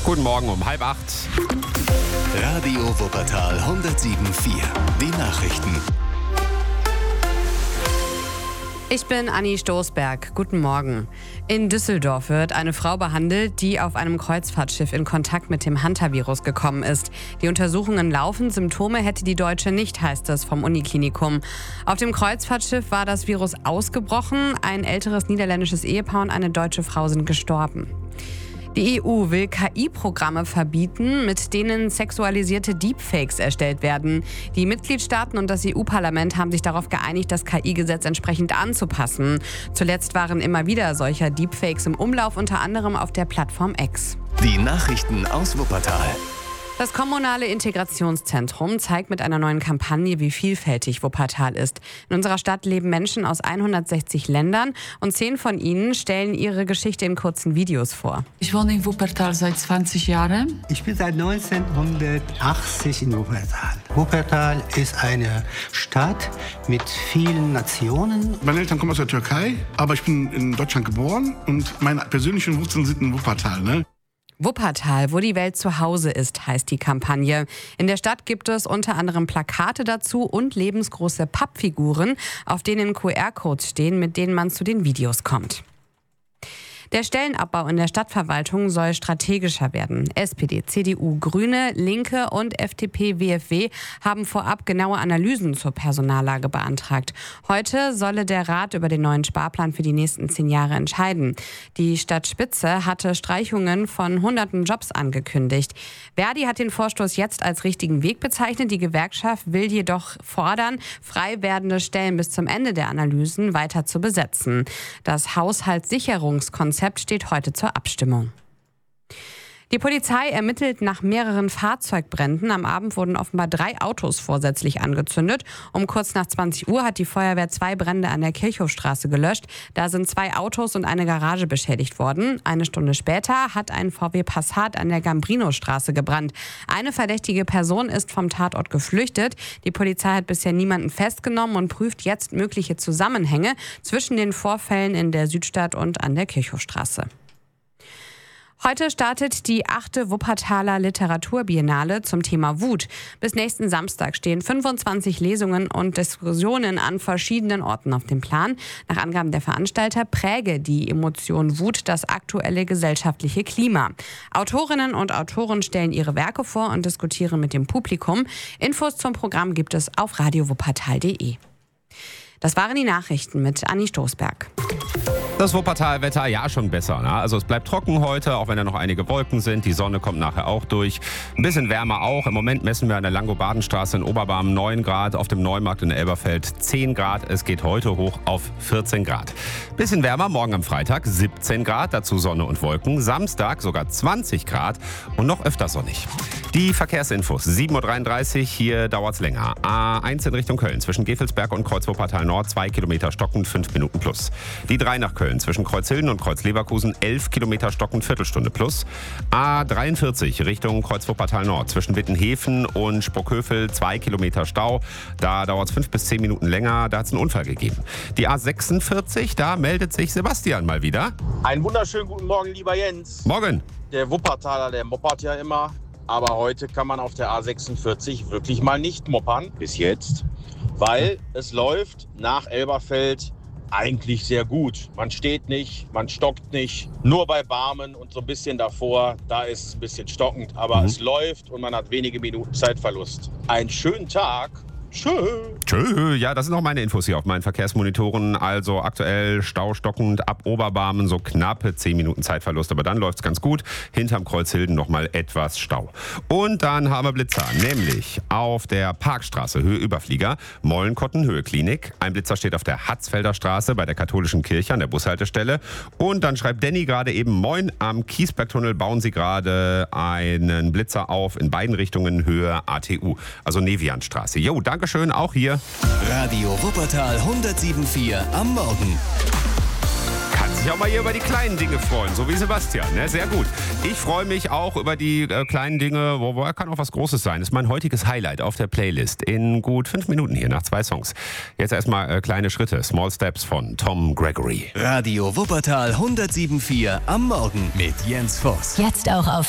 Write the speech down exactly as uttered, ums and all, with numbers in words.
Guten Morgen um halb acht. Radio Wuppertal hundertsieben Komma vier. Die Nachrichten. Ich bin Anni Stoßberg. Guten Morgen. In Düsseldorf wird eine Frau behandelt, die auf einem Kreuzfahrtschiff in Kontakt mit dem Hantavirus gekommen ist. Die Untersuchungen laufen, Symptome hätte die Deutsche nicht, heißt es vom Uniklinikum. Auf dem Kreuzfahrtschiff war das Virus ausgebrochen. Ein älteres niederländisches Ehepaar und eine deutsche Frau sind gestorben. Die E U will K I-Programme verbieten, mit denen sexualisierte Deepfakes erstellt werden. Die Mitgliedstaaten und das E U-Parlament haben sich darauf geeinigt, das K I-Gesetz entsprechend anzupassen. Zuletzt waren immer wieder solcher Deepfakes im Umlauf, unter anderem auf der Plattform X. Die Nachrichten aus Wuppertal. Das kommunale Integrationszentrum zeigt mit einer neuen Kampagne, wie vielfältig Wuppertal ist. In unserer Stadt leben Menschen aus hundertsechzig Ländern und zehn von ihnen stellen ihre Geschichte in kurzen Videos vor. Ich wohne in Wuppertal seit zwanzig Jahren. Ich bin seit neunzehnhundertachtzig in Wuppertal. Wuppertal ist eine Stadt mit vielen Nationen. Meine Eltern kommen aus der Türkei, aber ich bin in Deutschland geboren und meine persönlichen Wurzeln sind in Wuppertal, ne? Wuppertal, wo die Welt zu Hause ist, heißt die Kampagne. In der Stadt gibt es unter anderem Plakate dazu und lebensgroße Pappfiguren, auf denen Q R-Codes stehen, mit denen man zu den Videos kommt. Der Stellenabbau in der Stadtverwaltung soll strategischer werden. S P D, C D U, Grüne, Linke und F D P, W F W haben vorab genaue Analysen zur Personallage beantragt. Heute solle der Rat über den neuen Sparplan für die nächsten zehn Jahre entscheiden. Die Stadt Spitze hatte Streichungen von hunderten Jobs angekündigt. Verdi hat den Vorstoß jetzt als richtigen Weg bezeichnet. Die Gewerkschaft will jedoch fordern, frei werdende Stellen bis zum Ende der Analysen weiter zu besetzen. Das Haushaltssicherungskonzept steht heute zur Abstimmung. Die Polizei ermittelt nach mehreren Fahrzeugbränden. Am Abend wurden offenbar drei Autos vorsätzlich angezündet. Um kurz nach zwanzig Uhr hat die Feuerwehr zwei Brände an der Kirchhofstraße gelöscht. Da sind zwei Autos und eine Garage beschädigt worden. Eine Stunde später hat ein V W Passat an der Gambrinostraße gebrannt. Eine verdächtige Person ist vom Tatort geflüchtet. Die Polizei hat bisher niemanden festgenommen und prüft jetzt mögliche Zusammenhänge zwischen den Vorfällen in der Südstadt und an der Kirchhofstraße. Heute startet die achte Wuppertaler Literaturbiennale zum Thema Wut. Bis nächsten Samstag stehen fünfundzwanzig Lesungen und Diskussionen an verschiedenen Orten auf dem Plan. Nach Angaben der Veranstalter präge die Emotion Wut das aktuelle gesellschaftliche Klima. Autorinnen und Autoren stellen ihre Werke vor und diskutieren mit dem Publikum. Infos zum Programm gibt es auf radio wuppertal punkt de. Das waren die Nachrichten mit Anni Stoßberg. Das Wuppertal-Wetter, ja, schon besser. Ne? Also es bleibt trocken heute, auch wenn da noch einige Wolken sind. Die Sonne kommt nachher auch durch. Ein bisschen wärmer auch. Im Moment messen wir an der Langobardenstraße in Oberbarm neun Grad, auf dem Neumarkt in Elberfeld zehn Grad. Es geht heute hoch auf vierzehn Grad. Bisschen wärmer morgen am Freitag, siebzehn Grad, dazu Sonne und Wolken. Samstag sogar zwanzig Grad und noch öfter sonnig. Die Verkehrsinfos, sieben Uhr dreiunddreißig, hier dauert's länger. A eins in Richtung Köln, zwischen Gefelsberg und Kreuz-Wuppertal Nord, zwei Kilometer stockend, fünf Minuten plus. Die drei nach Köln, zwischen Kreuzhilden und Kreuz-Leverkusen, elf Kilometer stockend, Viertelstunde plus. A dreiundvierzig Richtung Kreuz-Wuppertal Nord, zwischen Wittenhäfen und Sprockhövel, zwei Kilometer Stau. Da dauert's fünf bis zehn Minuten länger, da hat's einen Unfall gegeben. Die A sechsundvierzig, da meldet sich Sebastian mal wieder. Einen wunderschönen guten Morgen, lieber Jens. Morgen. Der Wuppertaler, der moppert ja immer. Aber heute kann man auf der A sechsundvierzig wirklich mal nicht moppern, bis jetzt. Weil es läuft nach Elberfeld eigentlich sehr gut. Man steht nicht, man stockt nicht. Nur bei Barmen und so ein bisschen davor, da ist es ein bisschen stockend. Aber mhm. es läuft und man hat wenige Minuten Zeitverlust. Einen schönen Tag. Tschö. Tschö. Ja, das sind auch meine Infos hier auf meinen Verkehrsmonitoren. Also aktuell staustockend ab Oberbarmen, so knappe zehn Minuten Zeitverlust. Aber dann läuft's ganz gut. Hinterm Kreuzhilden nochmal etwas Stau. Und dann haben wir Blitzer, nämlich auf der Parkstraße, Höhe Überflieger, Mollenkotten, Höhe Klinik. Ein Blitzer steht auf der Hatzfelder Straße bei der katholischen Kirche an der Bushaltestelle. Und dann schreibt Danny gerade eben, moin, am Kiesbergtunnel bauen sie gerade einen Blitzer auf in beiden Richtungen, Höhe A T U, also Nevianstraße. Jo, danke schön, auch hier. Radio Wuppertal hundertsieben Komma vier am Morgen. Kann sich auch mal hier über die kleinen Dinge freuen, so wie Sebastian. Ne? Sehr gut. Ich freue mich auch über die äh, kleinen Dinge, wo, wo kann auch was Großes sein. Das ist mein heutiges Highlight auf der Playlist in gut fünf Minuten hier nach zwei Songs. Jetzt erstmal äh, kleine Schritte, Small Steps von Tom Gregory. Radio Wuppertal hundertsieben Komma vier am Morgen mit Jens Voss. Jetzt auch auf